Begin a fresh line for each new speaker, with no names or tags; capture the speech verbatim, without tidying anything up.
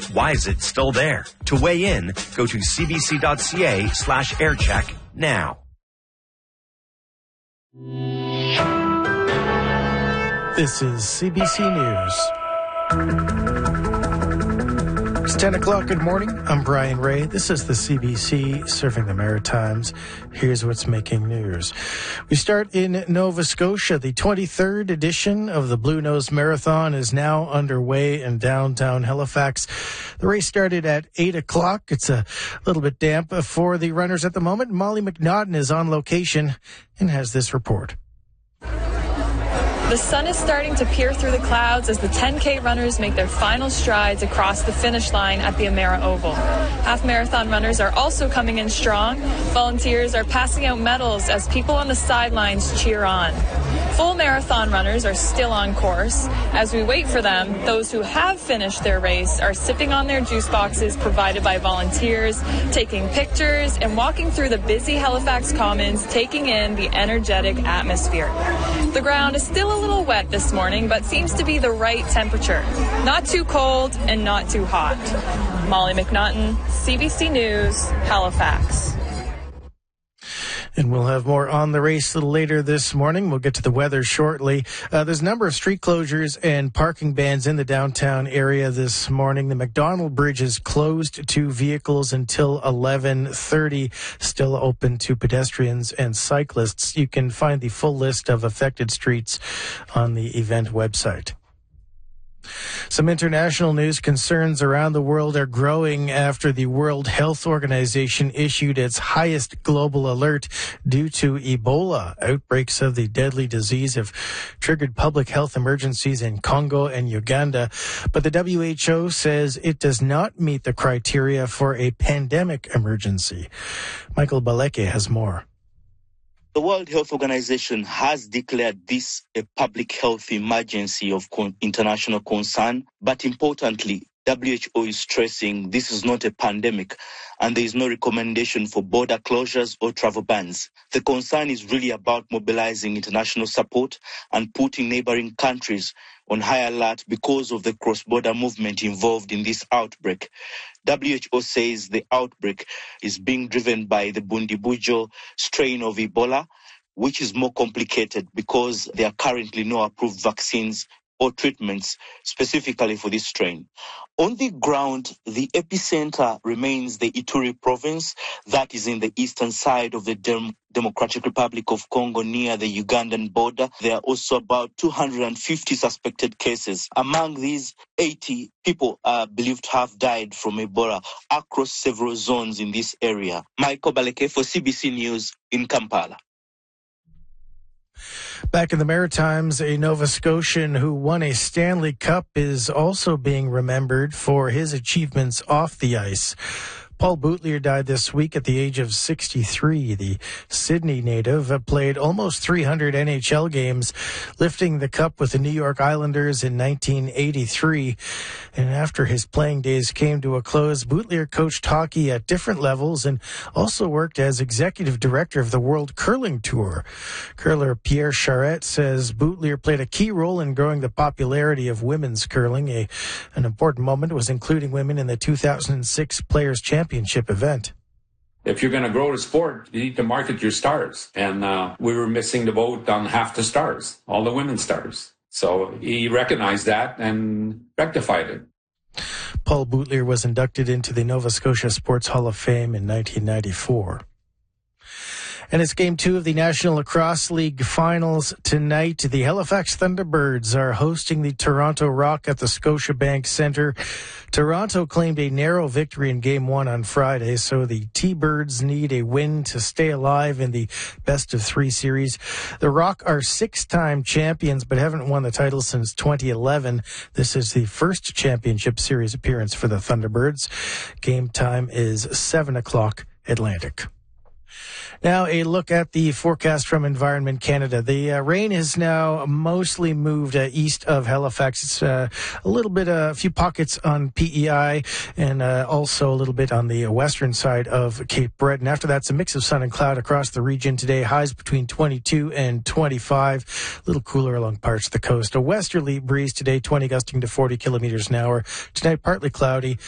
And why is it still there? To weigh in, go to cbc.ca slash aircheck now.
This is C B C News. It's ten o'clock. Good morning. I'm Brian Ray. This is the C B C Serving the Maritimes. Here's what's making news. We start in Nova Scotia. The twenty-third edition of the Blue Nose Marathon is now underway in downtown Halifax. The race started at eight o'clock. It's a little bit damp for the runners at the moment. Molly McNaughton is on location and has this report.
The sun is starting to peer through the clouds as the ten K runners make their final strides across the finish line at the Emera Oval. Half marathon runners are also coming in strong. Volunteers are passing out medals as people on the sidelines cheer on. Full marathon runners are still on course. As we wait for them, those who have finished their race are sipping on their juice boxes provided by volunteers, taking pictures, and walking through the busy Halifax Commons, taking in the energetic atmosphere. The ground is still a little wet this morning, but seems to be the right temperature. Not too cold and not too hot. Molly McNaughton, C B C News, Halifax.
And we'll have more on the race a little later this morning. We'll get to the weather shortly. Uh, there's a number of street closures and parking bans in the downtown area this morning. The McDonald Bridge is closed to vehicles until eleven thirty, still open to pedestrians and cyclists. You can find the full list of affected streets on the event website. Some international news. Concerns around the world are growing after the World Health Organization issued its highest global alert due to Ebola. Outbreaks of the deadly disease have triggered public health emergencies in Congo and Uganda, but the W H O says it does not meet the criteria for a pandemic emergency. Michael Baleke has more.
The World Health Organization has declared this a public health emergency of con- international concern, but importantly, W H O is stressing this is not a pandemic and there is no recommendation for border closures or travel bans. The concern is really about mobilizing international support and putting neighboring countries on high alert because of the cross-border movement involved in this outbreak. W H O says the outbreak is being driven by the Bundibugyo strain of Ebola, which is more complicated because there are currently no approved vaccines or treatments specifically for this strain. On the ground, the epicenter remains the Ituri province that is in the eastern side of the Dem- Democratic Republic of Congo near the Ugandan border. There are also about two hundred fifty suspected cases. Among these, eighty people are believed to have died from Ebola across several zones in this area. Michael Baleke for C B C News in Kampala.
Back in the Maritimes, a Nova Scotian who won a Stanley Cup is also being remembered for his achievements off the ice. Paul Boutlier died this week at the age of sixty-three. The Sydney native played almost three hundred N H L games, lifting the cup with the New York Islanders in nineteen eighty-three. And after his playing days came to a close, Boutlier coached hockey at different levels and also worked as executive director of the World Curling Tour. Curler Pierre Charette says Boutlier played a key role in growing the popularity of women's curling. A, an important moment was including women in the two thousand six Players' Championship event.
If you're going to grow the sport, you need to market your stars. And uh, we were missing the boat on half the stars, all the women stars. So he recognized that and rectified it.
Paul Boutlier was inducted into the Nova Scotia Sports Hall of Fame in nineteen ninety-four. And it's game two of the National Lacrosse League finals tonight. The Halifax Thunderbirds are hosting the Toronto Rock at the Scotiabank Centre. Toronto claimed a narrow victory in game one on Friday, so the T-Birds need a win to stay alive in the best of three series. The Rock are six-time champions, but haven't won the title since twenty eleven. This is the first championship series appearance for the Thunderbirds. Game time is seven o'clock Atlantic. Now, a look at the forecast from Environment Canada. The uh, rain has now mostly moved uh, east of Halifax. It's uh, a little bit, uh, a few pockets on P E I and uh, also a little bit on the western side of Cape Breton. After that, it's a mix of sun and cloud across the region today. Highs between twenty-two and twenty-five. A little cooler along parts of the coast. A westerly breeze today, twenty gusting to forty kilometers an hour. Tonight, partly cloudy.